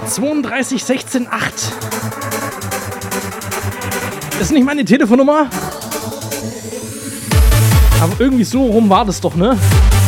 32 16 8. Ist nicht meine Telefonnummer. Aber irgendwie so rum war das doch, ne?